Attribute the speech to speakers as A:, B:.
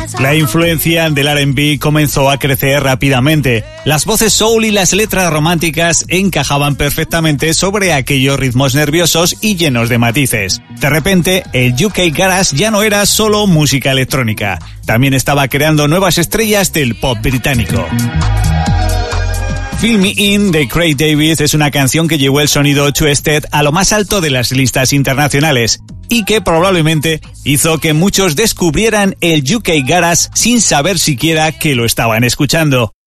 A: La influencia del R&B comenzó a crecer rápidamente. Las voces soul y las letras románticas encajaban perfectamente sobre aquellos ritmos nerviosos y llenos de matices. De repente, el UK Garage ya no era solo música electrónica. También estaba creando nuevas estrellas del pop británico. Fill Me In de Craig David es una canción que llevó el sonido Twisted a lo más alto de las listas internacionales y que probablemente hizo que muchos descubrieran el UK Garage sin saber siquiera que lo estaban escuchando.